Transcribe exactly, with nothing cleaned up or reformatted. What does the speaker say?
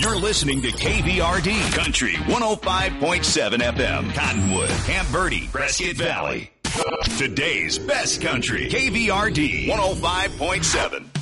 You're listening to K V R D Country one oh five point seven F M. Cottonwood, Camp Verde, Prescott Valley. Today's best country. K V R D one oh five point seven.